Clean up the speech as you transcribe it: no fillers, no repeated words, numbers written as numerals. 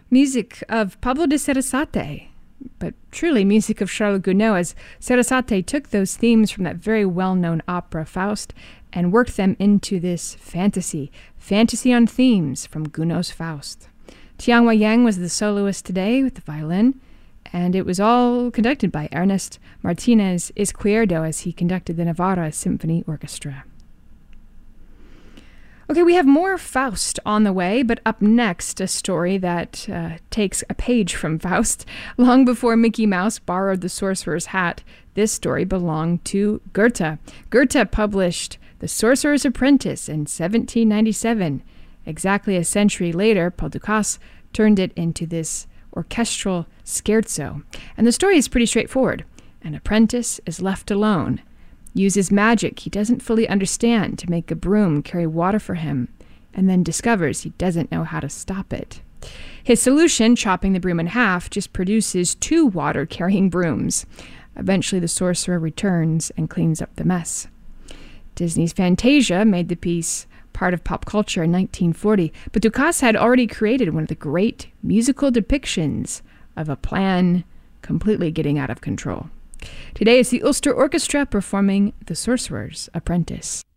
Music of Pablo de Sarasate, but truly music of Charles Gounod, as Sarasate took those themes from that very well-known opera Faust and worked them into this fantasy on themes from Gounod's Faust. Tianhua Yang was the soloist today with the violin, and it was all conducted by Ernest Martinez Izquierdo as he conducted the Navarra Symphony Orchestra. Okay, we have more Faust on the way, but up next, a story that takes a page from Faust. Long before Mickey Mouse borrowed the sorcerer's hat, this story belonged to Goethe. Goethe published The Sorcerer's Apprentice in 1797. Exactly a century later, Paul Dukas turned it into this orchestral scherzo. And the story is pretty straightforward. An apprentice is left alone, uses magic he doesn't fully understand to make a broom carry water for him, and then discovers he doesn't know how to stop it. His solution, chopping the broom in half, just produces 2 water-carrying brooms. Eventually the sorcerer returns and cleans up the mess. Disney's Fantasia made the piece part of pop culture in 1940, but Dukas had already created one of the great musical depictions of a plan completely getting out of control. Today it's the Ulster Orchestra performing The Sorcerer's Apprentice.